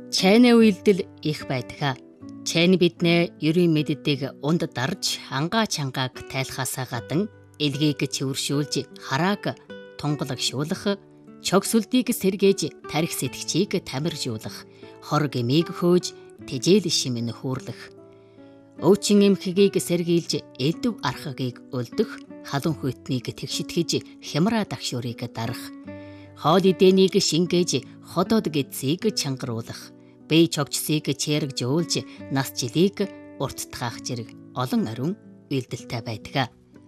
Чайны үйлдэл их байдаг. Чайны биднээ ерөн мэддэг унд дарж ангаа чангааг тайлхаасаа гадан элгийг цэвэршүүлж харааг тунгалагшуулах, чогсөлтийг сэргээж тарих сэтгчийг тамиржуулах, хор гэмийг хөөж тэжээл шимэн хүүрлэх, өвчин эмхэгийг сэргийлж элдв архагийг өлдөх, халуун хөтнийг тэгшитгэж хямраа дагшуурыг дарах, хоол идэнийг шингээж ходоод гэдсийг чангаруулах, бие чогчсыг чэрэгжүүлж нас жилийг урттгаах зэрэг олон ариун үйлдэлтэй байдаг.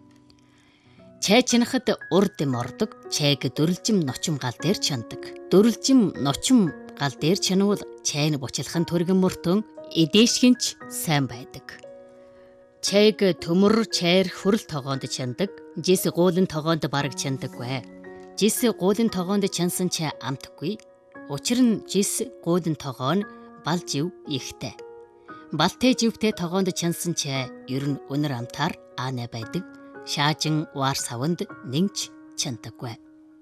Чай чинахад урд мордог, чайг дөрөлжим ночим гал дээр чандаг. Дөрөлжим ночим гал дээр чанвал чайны бучлахын түргэн мөртөн эдээшгэнч сайн байдаг. Чайг төмөр чайр хүрэл тогоонд чандаг, жис гуулын тогоонд бараг чандаггүй. Жис гуулын тогоонд чансан чай амтгүй. Учир нь жис гуулын тогоо нь бал жив ихтэй. Балтэй живтэй тогоонд чансан чай ер нь өнөр амтаар аанай байдаг. Шаажин ваар савнд нэгч чандаггүй.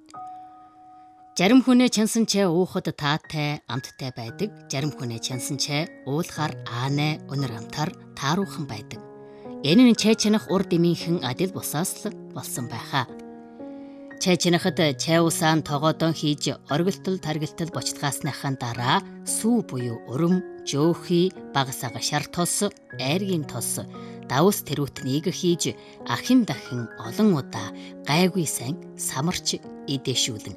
Зарим хүнээ чансан чай уухад таатай, амттай байдаг. Зарим хүнээ чансан чай уулахаар аанай, өнөр амтаар тааруuхан байдаг. Энэ нь чай чинах урд эмийнхэн адил бусаас л болсон байхаа. Чай чинахад чай усаан тогоодон хийж оргилтол таргилтал бочлогоосныхаа дараа сүү буюу урам, жөөхий, багасаага шар тос, айргийн тос, давс тэрүүтнийг хийж ахин дахин олон удаа гайгүй сайн самарч идээшүүлэн.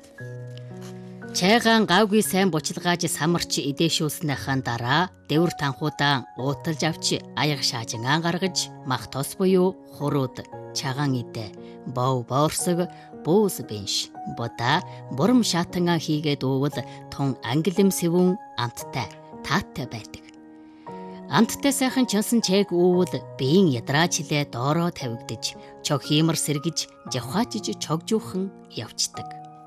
Чайгаан гайгүй сайн бочлогоож самарч идээшүүлснийхаа дараа дэвэр танхуудаа ууталж авч аяг шаажингаан гаргаж мах тос буюу хурууд, чагаан идэ, бов боорсог, бөөс бенш, бода, бурам шатангаа хийгээд уувал тун ангилэм сэвүүн амттай, тааттай байдаг. Амттай сайхан чансан чайг уувал биеийн ядраачлээ доороо тавигдаж, чог хиймэр сэргэж, жавхаачиж чогжуухан явцдаг.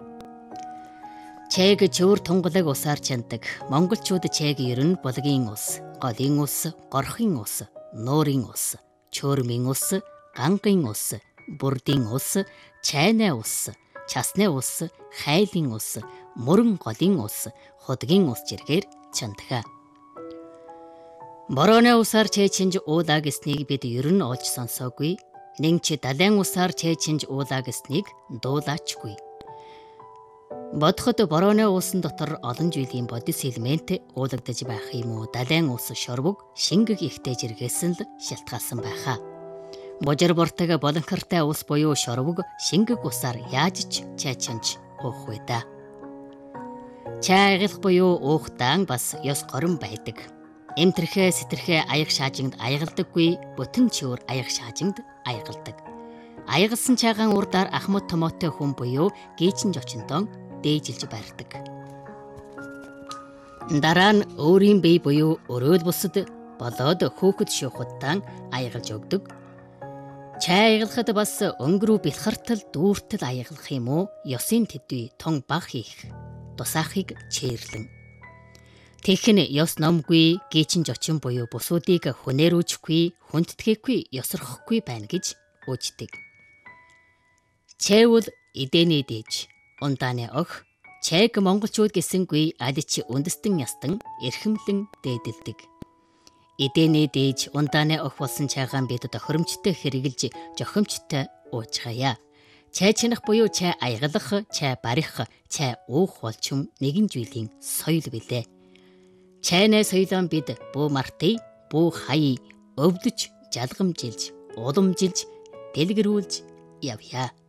Чайг чөөр тунгалаг усаар чандаг. Монголчууд чайг ер нь булгийн ус, голын ус, горхын ус, нуурын ус, чөөрмийн ус, гангийн ус, бүрдийн ус, чайны ус, часны ус, хайлын ус, мөрөн голын ус, худгийн ус зэргээр чандаг. Борооны усаар чай чинж уулаа гэснийг бид ер нь олж сонсоогүй. Нэгч далайн усаар чай чинж уулаа гэснийг дуулаачгүй. Бодоход борооны уусан дотор олон жилийн бодис элемент уулагдаж байх юм уу? Далайн ус шорвог, шингэг ихтэй зэрэгсэн л шалтгаалсан байхаа. Божир бортог болонхортой ус буюу шорвог, шингэг усаар яаж ч чай чинж уух вэ да. Чай аялах буюу уухтаан бас ёс горон байдаг. Эмтэрхээ сэтэрхээ аяг шаажинд аягалдаггүй, бүтэн чөөр аяг шаажинд аягалдаг. Аягалсан чайгаан урдаар ахмад томоотой хүн буюу гээчин жочинтон дээжилж барьдаг. Дараа нь өөрийн бие буюу өрөөл бусад болоод хөөхд шуухадтан аягалж өгдөг. Чай аялахад бас өнгөрөө бэлхартал дүүртэл аялах юм уу? Ёсын төдий тун баг хийх тусаахыг чирлэн. Тэгхэн ёс номгүй, гээчин жочин буюу бусуудыг хүнээрүүжихгүй, хүндтгэхгүй, ёсорхохгүй байна гэж үждэг. Чай бол эдэний дээж, ундааны ох. Чайг монголчууд гэсэнгүй адич үндэстэн ястан эрхэмлэн дээдэлдэг. Эдэний дээж, ундааны ох болсон чайгаан бид тохиромжтой хэрэгжилж, жохомжтой уужгаая. Чай чинах буюу чай аягалах, чай барих, чай уух болчим нэгэн зүйлийн соёл билээ. Чайны соёлоо бид бүү мартыг, бүү хаяа өвдөж, жалгамжилж, уламжилж, дэлгэрүүлж явъя.